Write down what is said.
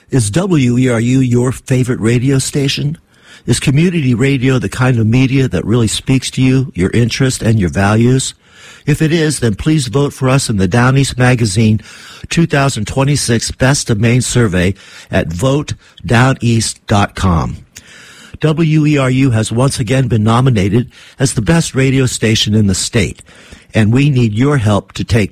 Is WERU your favorite radio station? Is community radio the kind of media that really speaks to you, your interests, and your values? If it is, then please vote for us in the Down East Magazine 2026 Best of Maine survey at votedowneast.com. WERU has once again been nominated as the best radio station in the state, and we need your help to take